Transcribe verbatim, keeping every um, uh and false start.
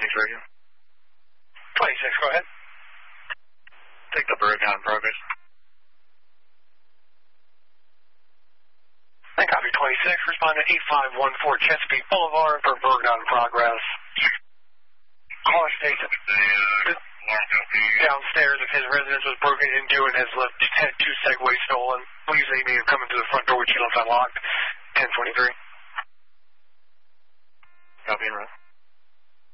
twenty-three. twenty-six, go ahead. Take the breakdown in progress. I copy twenty-six, respond to eight five one four Chesapeake Boulevard for breakdown in progress. Caller states downstairs if his residence was broken into and has left had two Segways stolen. Please aid me in coming to the front door which he left unlocked. ten twenty-three. Copy and run.